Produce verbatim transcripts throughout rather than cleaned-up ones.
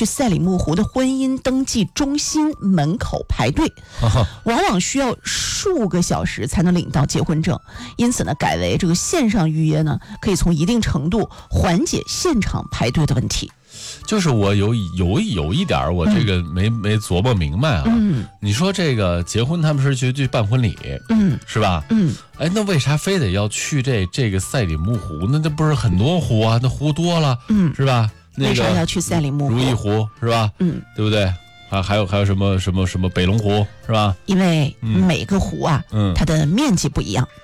去赛里木湖的婚姻登记中心门口排队，往往需要数个小时才能领到结婚证。因此呢，改为这个线上预约呢，可以从一定程度缓解现场排队的问题。 就是我有有有一点我这个没、嗯、没琢磨明白啊。 嗯， 你说这个结婚他们是去去办婚礼， 嗯， 是吧？ 嗯， 哎，那为啥非得要去这这个赛里木湖？那这不是很多湖啊？那湖多了， 嗯， 是吧？那个、 为啥要去赛里木湖？ 如意湖是吧？ 嗯， 对不对？啊，还有还有什么什么什么北龙湖是吧？ 因为每个湖啊， 嗯， 它的面积不一样。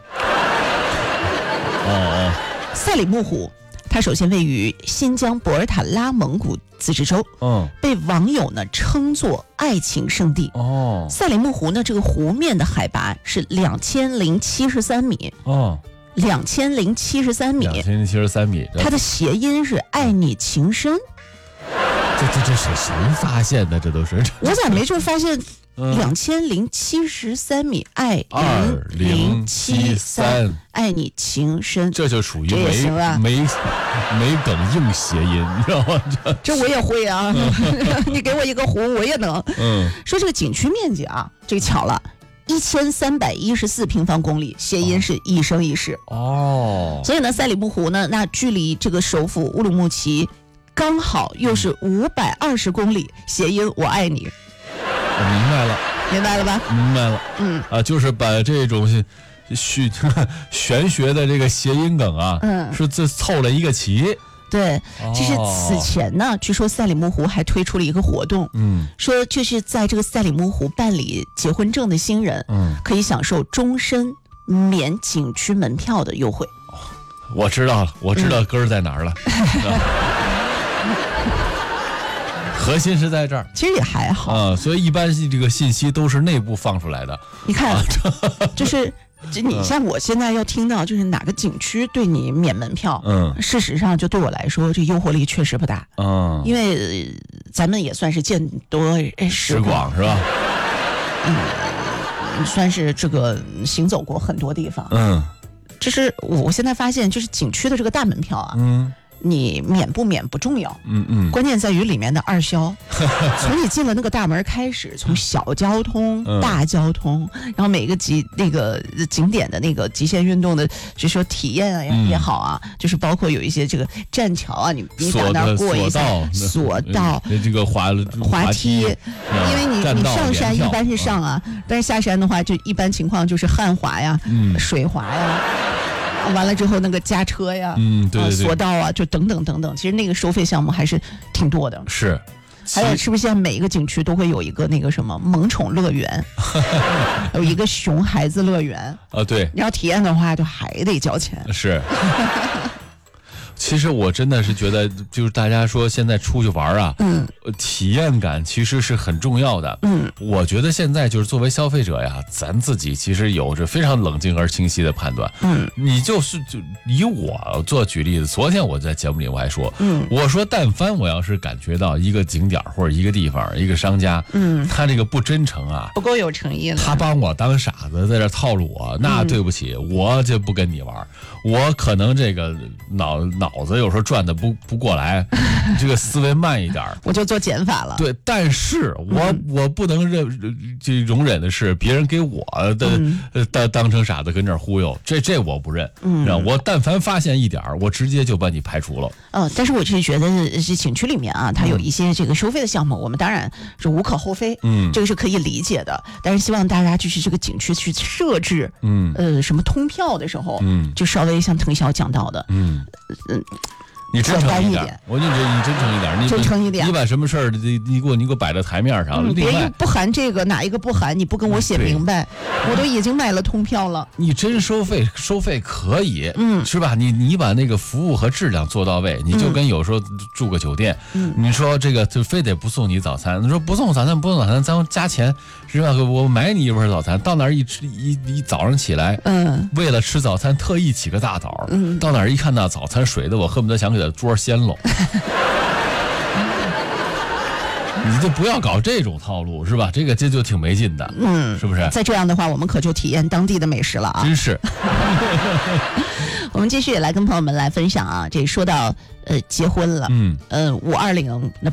哦哦， 赛里木湖。它首先位于新疆博尔塔拉蒙古自治州， 嗯， 被网友呢称作爱情圣地。 哦， 赛里木湖呢，这个湖面的海拔是两千零七十三米。 哦， 两千零七十三米， 两千零七十三米， 它的谐音是爱你情深。 这这这是谁发现的？这都是我咋没就发现两千零七十三米，爱二零七三， 爱你情深， 这就属于没、 啊、 没没梗硬谐音，你知道吗？ 这这我也会啊！你给我一个湖，我也能。 嗯， 说这个景区面积啊，这个巧了。一千三百一十四平方公里，谐音是一生一世哦。 所以呢，赛里木湖呢，那距离这个首府乌鲁木齐刚好又是五百二十公里，谐音我爱你。 我明白了， 明白了吧？ 明白了， 嗯啊，就是把这种玄玄学的这个谐音梗啊， 嗯， 是这凑了一个齐。 对，就是此前呢，据说赛里木湖还推出了一个活动， 嗯， 说就是在这个赛里木湖办理结婚证的新人， 嗯， 可以享受终身免景区门票的优惠。 我知道了，我知道根儿在哪儿了。嗯核心是在这儿， 其实也还好啊，所以一般这个信息都是内部放出来的。 你看，啊、就是你像我现在要听到就是哪个景区对你免门票， 嗯， 事实上就对我来说这诱惑力确实不大， 嗯， 因为咱们也算是见多识广是吧？ 嗯，算是这个行走过很多地方， 嗯， 就是我现在发现，就是景区的这个大门票啊， 嗯。 你免不免不重要， 嗯嗯， 关键在于里面的二销。从你进了那个大门开始，从小交通、 嗯、 大交通，然后每个极那个景点的那个极限运动的，就是说体验啊也、嗯、也好啊，就是包括有一些这个栈桥啊，你你到那儿过一下，索道， 嗯、这个滑滑梯， 嗯、 因为你你上山一般是上啊，嗯、但是下山的话，就一般情况就是旱滑呀、 嗯、 水滑呀。完了之后，那个加车呀， 嗯，对对对， 呃、索道啊，就等等等等，其实那个收费项目还是挺多的。 是， 还有是不是现在每一个景区都会有一个那个什么萌宠乐园，有一个熊孩子乐园啊？对， 你要体验的话，就还得交钱。 是。其实我真的是觉得，就是大家说现在出去玩啊， 嗯， 体验感其实是很重要的。 嗯， 我觉得现在就是作为消费者呀，咱自己其实有着非常冷静而清晰的判断。 嗯， 你就是就以我做举例子，昨天我在节目里我还说， 嗯， 我说但凡我要是感觉到一个景点或者一个地方一个商家， 嗯， 他这个不真诚啊， 不够有诚意了， 他帮我当傻子在这套路我，那对不起，嗯、我就不跟你玩，我可能这个脑脑子有时候转的不不过来，这个思维慢一点， 我就做减法了。 对，但是我、嗯、我不能认这容忍的是别人给我的、嗯、当当成傻子跟这儿忽悠，这这我不认。 嗯， 我但凡发现一点，我直接就把你排除了。 嗯，但是我是觉得这景区里面啊，它有一些这个收费的项目，我们当然是无可厚非， 嗯， 这个是可以理解的。但是希望大家就是这个景区去设置， 嗯， 呃，什么通票的时候， 嗯， 就稍微像腾霄讲到的， 嗯嗯。你真诚一点，我就觉得你真诚一点，你真诚一点， 你把什么事儿，你你给我你给我摆到台面上， 嗯、别不含这个哪一个不含，你不跟我写明白，我都已经买了通票了。 你真收费，收费可以， 嗯， 是吧？你你把那个服务和质量做到位，你就跟有时候住个酒店， 嗯， 你说这个就非得不送你早餐，你说不送早餐不送早餐，咱加钱是吧？我买你一份早餐，到那儿一吃一一早上起来， 嗯， 为了吃早餐特意起个大早， 嗯， 到那儿一看那早餐水的，我恨不得想给他桌掀喽。你就不要搞这种套路，是吧？这个这就挺没劲的， 嗯， 是不是？ 再这样的话，我们可就体验当地的美食了啊！ 真是。 我们继续也来跟朋友们来分享啊，这说到呃结婚了， 嗯， 呃五二零那